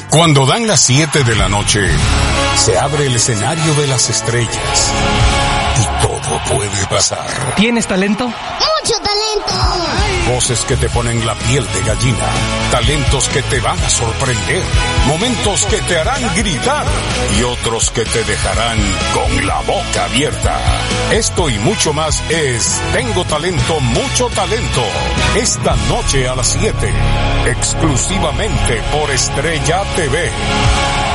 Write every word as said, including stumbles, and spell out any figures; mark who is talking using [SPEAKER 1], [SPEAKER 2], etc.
[SPEAKER 1] Cuando dan las siete de la noche, se abre el escenario de las estrellas y todo puede pasar.
[SPEAKER 2] ¿Tienes talento?
[SPEAKER 3] ¡Mucho talento!
[SPEAKER 1] Voces que te ponen la piel de gallina, talentos que te van a sorprender, momentos que te harán gritar y otros que te dejarán con la boca abierta. Esto y mucho más es Tengo Talento, Mucho Talento. Esta noche a las siete, exclusivamente por Estrella T V.